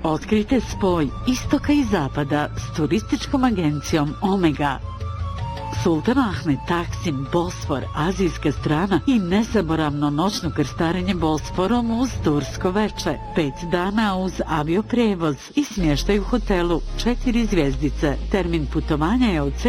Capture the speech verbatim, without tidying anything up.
Otkrite spoj istoka i zapada s turističkom agencijom Omega. Sultan Ahmed, Taksim, Bosfor, azijska strana i nezaboravno noćno krstarenje Bosforom uz tursko veče. Pet dana uz avioprevoz i smještaj u hotelu četiri zvjezdice. Termin putovanja je od